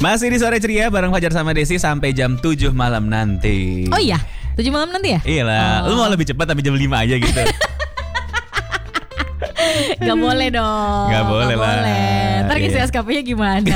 Masih di Sore Ceria bareng Fajar sama Desi sampai jam 7 malam nanti. Oh iya, 7 malam nanti ya? Iyalah, lu mau lebih cepat tapi jam 5 aja gitu. Gak boleh dong. Gak boleh lah. Ntar Iya. kisi SKP-nya gimana?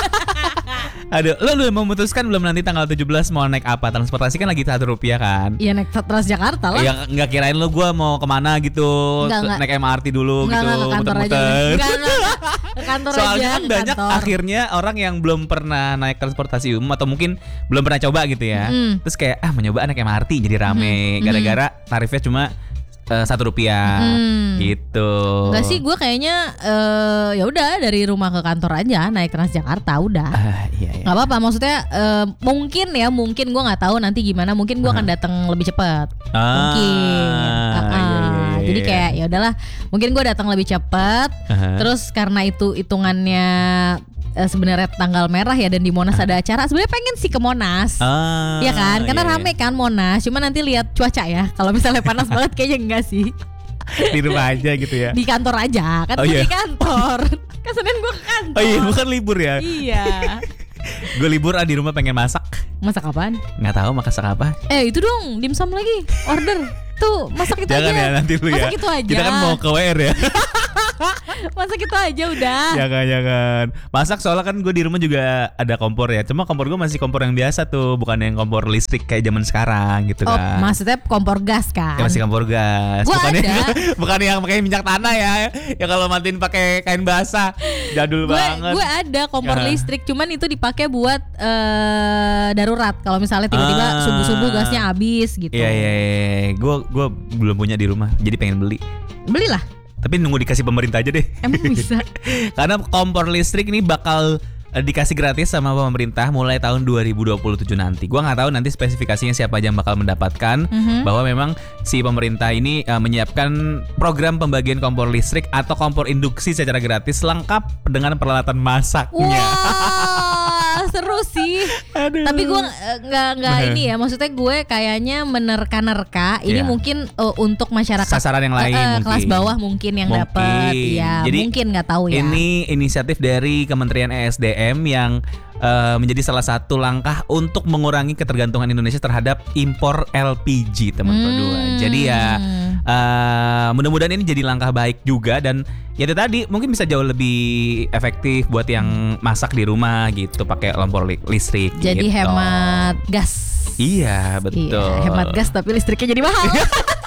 Aduh, lu udah memutuskan belum nanti tanggal 17 mau naik apa? Transportasi kan lagi Rp1 kan? Iya naik Transjakarta lah. Ya nggak kirain lu gue mau kemana gitu. Enggak. Naik MRT dulu Enggak, gitu, ke kantor aja. muter-muter. Enggak. Ke kantor Soalnya aja. kan ke banyak kantor. akhirnya orang yang belum pernah naik transportasi umum atau mungkin belum pernah coba gitu ya. Terus kayak mencoba naik MRT jadi rame gara-gara tarifnya cuma Rp1 gitu. Enggak sih, gue kayaknya ya udah dari rumah ke kantor aja naik Transjakarta udah. Iya. Nggak apa-apa, maksudnya mungkin gue nggak tahu nanti gimana, mungkin gue akan datang lebih cepat. Mungkin. Iya. Jadi kayak ya udahlah, mungkin gue datang lebih cepat. Terus karena itu hitungannya sebenarnya tanggal merah ya dan di Monas ada acara. Sebenarnya pengen sih ke Monas. Iya kan? Karena rame kan Monas. Cuma nanti lihat cuaca ya. Kalau misalnya panas banget kayaknya enggak sih. Di rumah aja gitu ya. Di kantor aja. Kan Oh, gue iya. di kantor. Kan Senin gue ke kantor. Oh iya, bukan libur ya. Iya. Gue libur di rumah pengen masak. Masak apaan? Nggak tahu masak apa. Itu dong, dimsum lagi. Order. Tuh, masak itu Jangan aja. ya nanti lu ya. Masak itu aja. Kita kan mau ke WR ya. Masak itu aja udah. Jangan. Masak soalnya kan gue di rumah juga ada kompor ya. Cuma kompor gue masih kompor yang biasa tuh, bukan yang kompor listrik kayak zaman sekarang gitu Oh, kan. maksudnya kompor gas kan? Ya masih kompor gas. Gua ada. Bukan yang pakai minyak tanah ya. Ya kalau matiin pakai kain basah. Jadul banget. Gue ada kompor Ya. listrik, cuman itu dipakai buat darurat. Kalau misalnya tiba-tiba subuh-subuh gasnya habis gitu. Iya. Gue belum punya di rumah. Jadi pengen beli. Belilah. Tapi nunggu dikasih pemerintah aja deh. Emang bisa. Karena kompor listrik ini bakal dikasih gratis sama pemerintah mulai tahun 2027 nanti. Gua nggak tahu nanti spesifikasinya siapa aja yang bakal mendapatkan. Bahwa memang si pemerintah ini menyiapkan program pembagian kompor listrik atau kompor induksi secara gratis lengkap dengan peralatan masaknya. Wah, seru sih. Aduh. Tapi gue nggak ini ya. Maksudnya gue kayaknya menerka-nerka. Ini Iya. mungkin untuk masyarakat Sasaran yang lain mungkin. kelas bawah mungkin yang dapat. Ya, Jadi, mungkin nggak tahu ya. Ini inisiatif dari Kementerian ESDM yang menjadi salah satu langkah untuk mengurangi ketergantungan Indonesia terhadap impor LPG, teman berdua. Jadi ya mudah-mudahan ini jadi langkah baik juga dan ya itu tadi mungkin bisa jauh lebih efektif buat yang masak di rumah gitu pakai kompor listrik. Jadi gitu. hemat gas. Iya betul. Iya, hemat gas tapi listriknya jadi mahal.